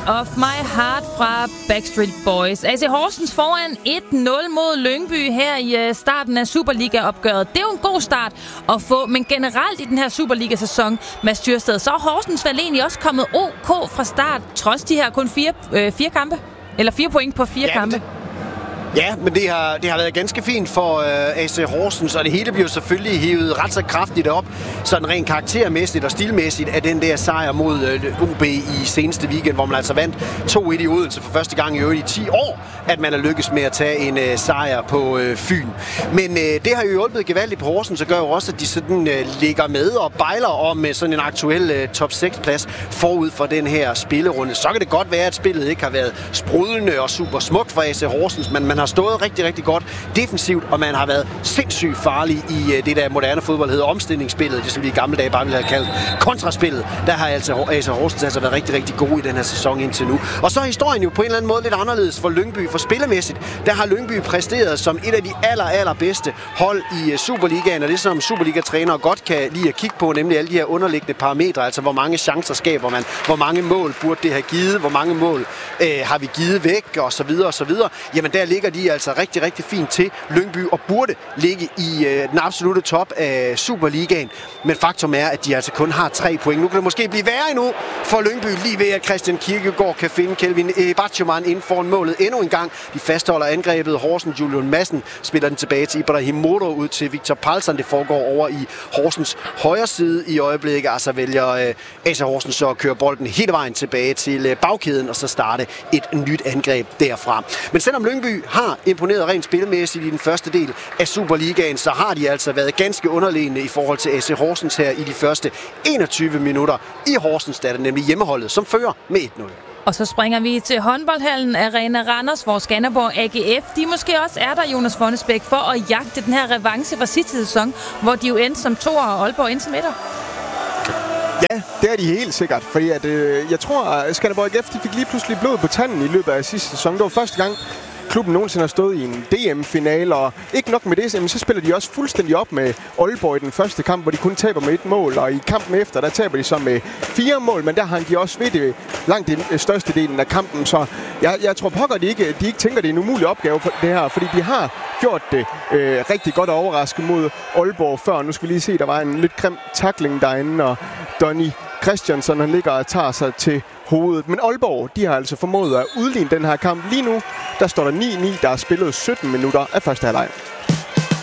of My Heart fra Backstreet Boys. AC Horsens foran 1-0 mod Lyngby her i starten af Superliga-opgøret. Det er jo en god start at få, men generelt i den her Superliga-sæson, Mads Tyrsted, så er Horsens vel egentlig også kommet OK fra start, trods de her kun 4 kampe? Eller 4 point på 4 kampe? Ja, men det har været ganske fint for AC Horsens, og det hele bliver selvfølgelig hævet ret så kraftigt op, sådan rent karaktermæssigt og stilmæssigt af den der sejr mod OB i seneste weekend, hvor man altså vandt 2-1 i Odense for første gang i 10 år, at man er lykkes med at tage en sejr på Fyn. Men det har jo hjulpet gevaldigt på Horsens, og gør jo også, at de sådan ligger med og bejler om sådan en aktuel top 6-plads forud for den her spillerunde. Så kan det godt være, at spillet ikke har været sprudlende og super smukt for AC Horsens, men man har stået rigtig, rigtig godt defensivt, og man har været sindssygt farlig i det der moderne fodbold hedder omstillingsspillet, det som vi i gamle dage bare ville have kaldt kontraspillet. Der har altså AC Horsens altså været rigtig, rigtig god i den her sæson indtil nu. Og så er historien jo på en eller anden måde lidt anderledes for Lyngby, for spillemæssigt. Der har Lyngby præsteret som et af de allerbedste hold i Superligaen, og det som Superliga-trænere godt kan lide at kigge på, nemlig alle de her underliggende parametre, altså hvor mange chancer skaber man, hvor mange mål burde det have givet, hvor mange mål har vi givet væk, og så videre, og så videre. Jamen der ligger de altså rigtig, rigtig fint til Lyngby og burde ligge i den absolutte top af Superligaen. Men faktum er, at de altså kun har 3 point. Nu kan det måske blive værre endnu for Lyngby, lige ved at Christian Kirkegaard kan finde Kelvin Batjoman inden foran målet endnu en gang. De fastholder angrebet. Horsens Julian Madsen spiller den tilbage til Ibrahim Modo ud til Victor Palsson. Det foregår over i Horsens højre side i øjeblikket. Altså vælger AC Horsens så at køre bolden hele vejen tilbage til bagkæden og så starte et nyt angreb derfra. Men selvom Lyngby har imponeret rent spilmæssigt i den første del af Superligaen, så har de altså været ganske underlegne i forhold til AC Horsens her i de første 21 minutter i Horsens, der er det nemlig hjemmeholdet, som fører med 1-0. Og så springer vi til håndboldhallen Arena Randers, hvor Skanderborg AGF, de måske også er der, Jonas Fonnesbæk, for at jagte den her revanche fra sidste sæson, hvor de jo endte som 2'er og Aalborg endte som 1'er. Ja, det er de helt sikkert, fordi at, jeg tror, at Skanderborg AGF de fik lige pludselig blod på tanden i løbet af sidste sæson. Det var første gang, klubben nogensinde har stået i en DM-finale, og ikke nok med det, så spiller de også fuldstændig op med Aalborg i den første kamp, hvor de kun taber med 1 mål, og i kampen efter, der taber de så med 4 mål, men der har de også ved det langt den største delen af kampen, så jeg tror pokker, de ikke tænker, det er en umulig opgave for det her, fordi de har gjort det rigtig godt og overrasket mod Aalborg før. Nu skal vi lige se, der var en lidt grim tackling derinde, og Donny Christiansen, han ligger og tager sig til hovedet. Men Aalborg, de har altså formået at udligne den her kamp. Lige nu, der står der 9-9, der er spillet 17 minutter af første halvleg.